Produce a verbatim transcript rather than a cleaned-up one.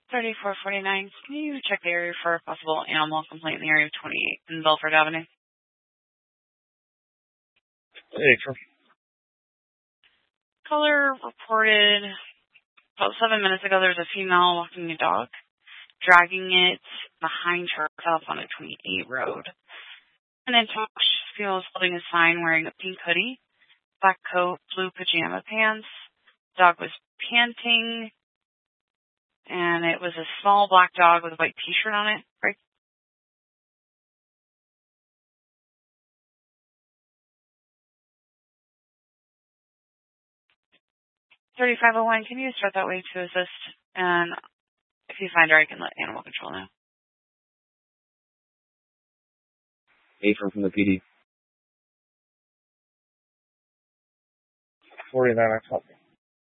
thirty-four forty-nine. Can you check the area for a possible animal complaint in the area of twenty-eight in Belford Avenue? Hey, Caller reported about seven minutes ago there was a female walking a dog, dragging it behind herself on a twenty-eight road. And then she was holding a sign wearing a pink hoodie, black coat, blue pajama pants. Dog was panting, and it was a small black dog with a white t-shirt on it. Right? thirty-five oh one, can you start that way to assist? And if you find her, I can let animal control know. Ephraim from the P D. forty-nine, I